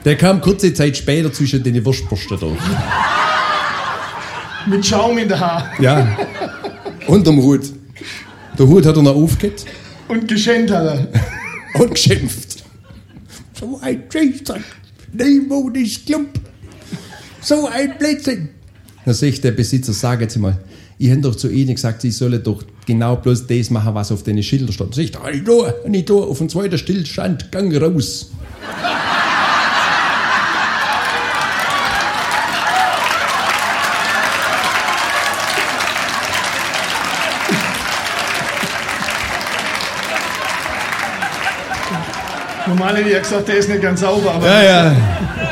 Der kam kurze Zeit später zwischen den Wurstbürsten durch. Mit Schaum in der Haar. Ja. Unterm Hut. Der Hut hat er noch aufgehört. Und geschenkt hat er. Und geschimpft. So ein Scheißdreck. Neumodisch Klump. So ein Blödsinn. Dann sagt der Besitzer, sagen Sie mal, ich habe doch zu Ihnen gesagt, Sie sollen doch genau bloß das machen, was auf den Schildern stand. Sagt er, nicht da, auf dem zweiten Stillstand, gang raus. Normal hätte ich ja gesagt, der ist nicht ganz sauber, aber... Ja.